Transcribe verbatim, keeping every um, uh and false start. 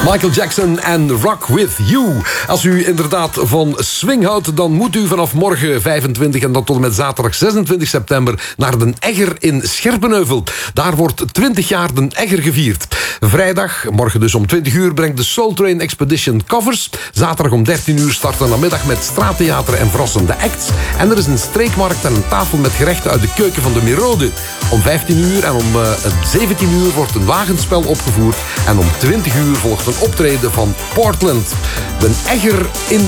Michael Jackson en Rock With You. Als u inderdaad van swing houdt, dan moet u vanaf morgen vijfentwintig en dan tot en met zaterdag zesentwintig september naar Den Egger in Scherpenheuvel. Daar wordt twintig jaar Den Egger gevierd. Vrijdag, morgen dus om twintig uur, brengt de Soul Train Expedition covers. Zaterdag om dertien uur starten we namiddag met straattheater en verrassende acts. En er is een streekmarkt en een tafel met gerechten uit de keuken van de Merode. Om vijftien uur en om uh, zeventien uur wordt een wagenspel opgevoerd. En om twintig uur volgt een optreden van Portland. Den Egger in